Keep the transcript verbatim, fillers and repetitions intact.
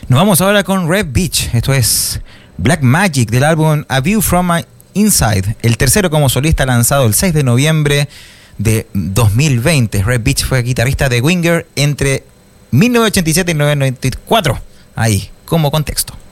Nos vamos ahora con Red Beach. Esto es Black Magic del álbum A View From My Inside, el tercero como solista lanzado el seis de noviembre de dos mil veinte. Red Beach fue guitarrista de Winger entre mil novecientos ochenta y siete y mil novecientos noventa y cuatro. Ahí, como contexto.